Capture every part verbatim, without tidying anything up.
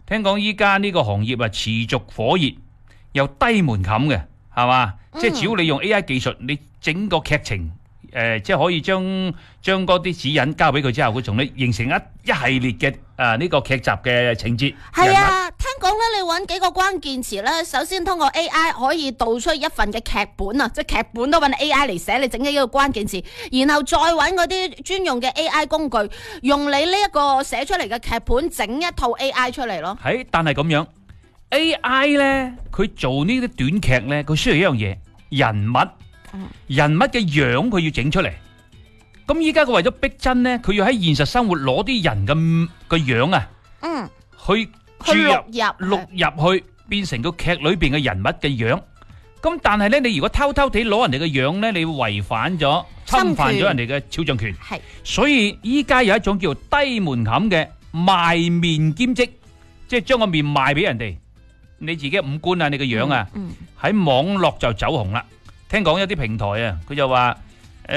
聽講依家呢個行業啊持續火熱，又低門檻嘅，係嘛？嗯、即係只要你用 A I 技術，你整個劇情誒、呃，即係可以將將嗰啲指引交俾佢之後，佢從你形成一一系列嘅誒呢個劇集嘅情節。 係啊，聽講咧，你揾幾個關鍵詞咧，首先通過 A I 可以導出一份嘅劇本啊，即係劇本都揾 A I 嚟寫，你整幾個關鍵詞，然後再揾嗰啲專用嘅 A I 工具，用你呢一個寫出嚟嘅劇本整一套 A I 出嚟咯。 係，但係咁樣 A I 咧，佢做呢啲短劇咧，佢需要一樣嘢，人物。人物嘅樣佢要整出嚟，咁依家佢為咗逼真咧，佢要喺現實生活攞啲人嘅個樣啊，嗯，去注入錄入去，變成個劇裏邊嘅人物嘅樣。咁但係咧，你如果偷偷地攞人哋嘅樣咧，你違反咗侵犯咗人哋嘅肖像權。係，所以依家有一種叫低門檻嘅賣面兼職，即係將個面賣俾人哋，你自己嘅五官啊，你嘅樣啊，喺網絡就走紅啦。聽講有啲平台啊，佢就話誒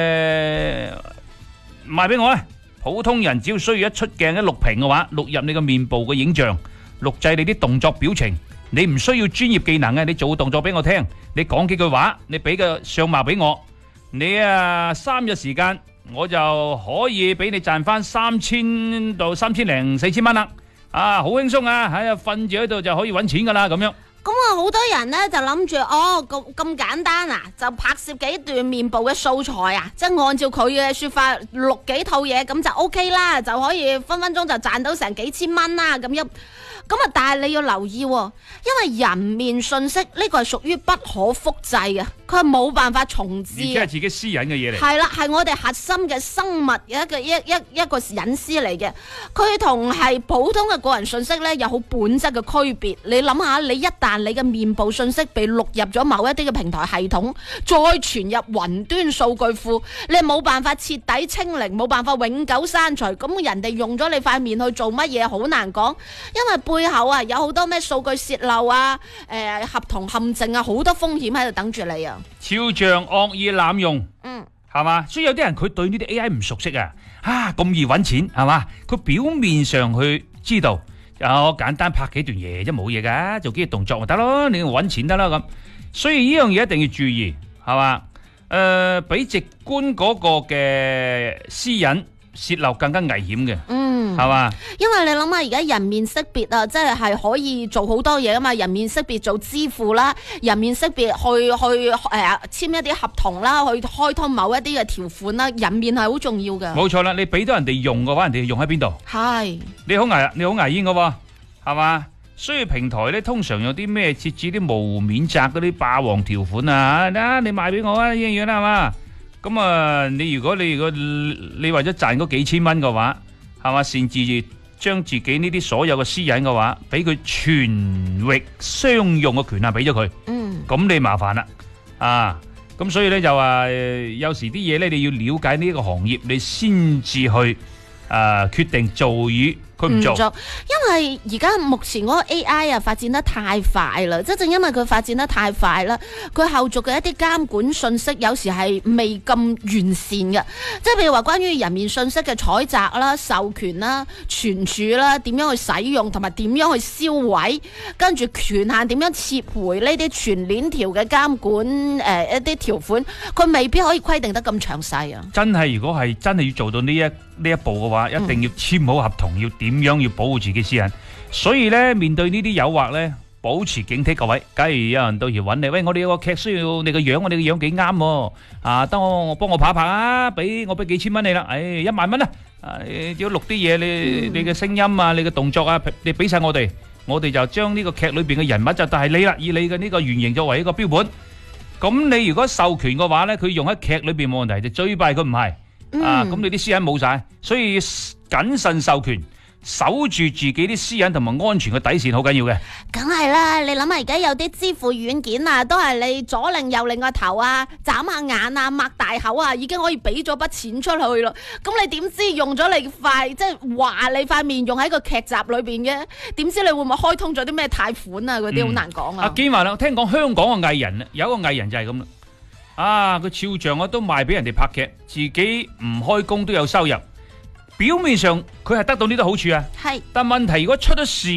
賣俾我啊！普通人只要需要一出鏡一錄屏嘅話，錄入你個面部嘅影像，錄製你啲動作表情，你唔需要專業技能嘅，你做個動作俾我聽，你講幾句話，你俾個相貌俾我，你啊三日時間，我就可以俾你賺翻三千到三千零四千蚊啦！啊，好輕鬆啊，喺度瞓住喺度就可以搵錢噶啦，咁樣。 咁啊，好多人咧就諗住哦，咁咁簡單啊，就拍攝幾段面部嘅素材啊，即係按照佢嘅說法錄幾套嘢，咁就 O K 啦，就可以分分鐘就賺到成幾千蚊啦，咁樣。咁啊，但係你要留意，因為人面信息呢個係屬於不可複製嘅，佢係冇辦法重置， 而家係自己私隱嘅嘢嚟。 係啦，係我哋核心嘅生物一個一一一個隱私嚟嘅，佢同係普通嘅個人信息咧有好本質嘅區別。你諗下，你一旦你嘅面部信息被錄入咗某一啲嘅平台系統，再傳入雲端數據庫，你係冇辦法徹底清零，冇辦法永久刪除。咁人哋用咗你塊面去做乜嘢，好難講，因為背後啊有好多咩數據洩漏啊，誒、呃、合同陷阱啊，好多風險喺度等住你啊。 肖像惡意濫用，嗯，係嘛？所以有啲人佢對呢啲 A I 唔熟悉啊，啊咁易搵錢係嘛？佢表面上去知道，有簡單拍幾段嘢啫，冇嘢噶，做幾個動作咪得咯，你搵錢得啦咁。所以呢樣嘢一定要注意，係嘛？誒、呃，比直觀嗰個嘅私隱洩漏更加危險嘅，嗯，係嘛？ 因為你諗下，而家人面識別啊，即係係可以做好多嘢啊嘛。人面識別做支付啦，人面識別去去誒簽、呃、一啲合同啦，去開通某一啲嘅條款啦。人面係好重要嘅。冇錯啦，你俾到人哋用嘅話，人哋用喺邊度？係你好危，你好危險嘅喎，係嘛？所以平台咧通常有啲咩設置啲無免責嗰啲霸王條款啊，啊你賣俾我啊呢樣嘢啦，係嘛？咁啊，你如果你如果你為咗賺嗰幾千蚊嘅話，係嘛，擅自將自己呢啲所有嘅私隱嘅話，俾佢全域商用嘅權限俾咗佢，嗯，咁你麻煩啦，啊，咁所以咧就話，有時啲嘢咧你要了解呢個行業，你先至去誒決定做與佢唔做， 因為而家目前嗰個 A I 啊發展得太快啦，即係正因為佢發展得太快啦，佢後續嘅一啲監管信息有時係未咁完善嘅，即係譬如話關於人面信息嘅採集啦、授權啦、存儲啦、點樣去使用同埋點樣去銷毀，跟住權限點樣撤回呢啲全鏈條嘅監管誒、呃、一啲條款，佢未必可以規定得咁詳細啊！ 真係如果係真係要做到呢一呢一步嘅話，一定要簽好合同，嗯、要點樣要保護自己私隱。所以咧，面對呢啲誘惑咧，保持警惕，各位。假如有人到時揾你，喂，我哋有個劇需要你個樣，我哋個樣幾啱喎，啊，等我我幫我拍一拍啊，俾我俾幾千蚊你啦，唉，一萬蚊啦，啊，要錄啲嘢，你你嘅聲音啊，你嘅動作啊，你俾晒我哋，我哋就將呢個劇裏邊嘅人物就係你啦，以你嘅呢個原型作為一個標本。咁你如果授權嘅話咧，佢用喺劇裏邊冇問題，就最弊佢唔係。啊！咁你啲私隱冇晒，所以謹慎授權，守住自己啲私隱同埋安全嘅底線好緊要嘅。 梗係啦，你諗下而家有啲支付軟件啊，都係你左擰右擰個頭啊，眨下眼啊，擘大口啊，已經可以俾咗筆錢出去咯。咁你點知用咗你塊，即係話你塊面用喺個劇集裏邊嘅？點知你會唔會開通咗啲咩貸款啊？嗰啲好難講啊。阿堅話啦，聽講香港嘅藝人有一個藝人就係咁啦。啊！個肖像啊都賣俾人哋拍劇，自己唔開工都有收入。表面上佢係得到呢啲好處啊，係，但問題如果出咗事。